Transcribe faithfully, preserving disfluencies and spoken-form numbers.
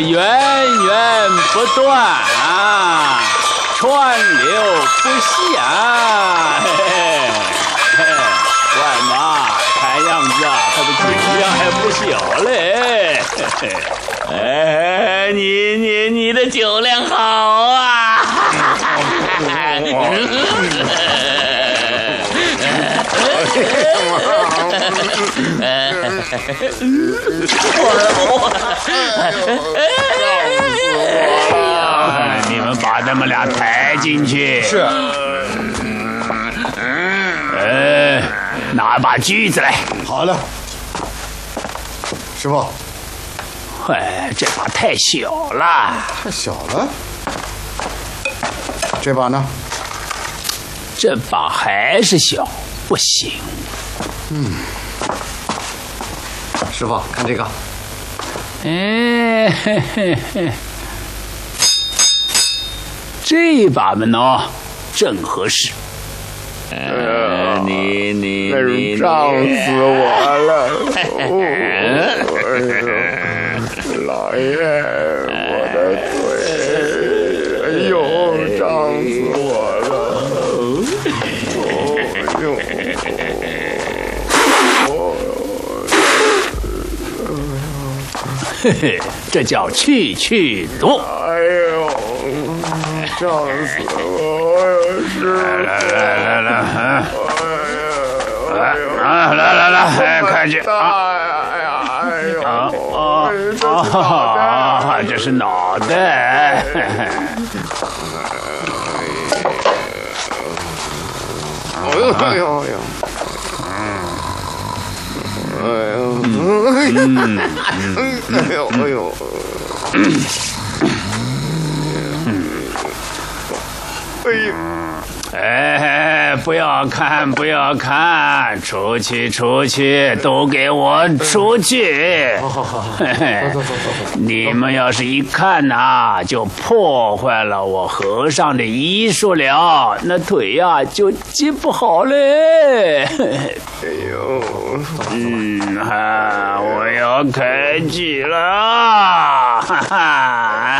源源不断啊，川流不息啊！嘿嘿嘿，外妈，看样子啊，他的酒量还不小嘞。嘿嘿，哎，你你你的酒量好啊！你们把他们俩抬进去。 是。 呃，拿把锯子来。 好了，师傅。 哎，这把太小了。 太小了。这把呢？ 这把还是小，不行。 嗯。师傅，看这个。 哎，嘿嘿嘿，这把嘛呢，正合适。呃，你你你胀死我了！老爷，我的嘴，哎呦，胀死我了！哎呦！ 嘿嘿，这叫去去毒。 哎呦，胀死我！是。 来来来来，啊！啊，来来来，快去啊！ 哎呀，哎呦！ 啊啊！这是脑袋。 哎呦哎呦哎呦！哎呦，哎呦，哎呦，哎呦， 哎，不要看，不要看，出去，出去，都给我出去！ 好好好， 嘿嘿， 走走走走。 你们要是一看呐，就破坏了我和尚的医术了，那腿呀就接不好嘞。 哎呦， 嗯哈，我要开锯了，哈哈。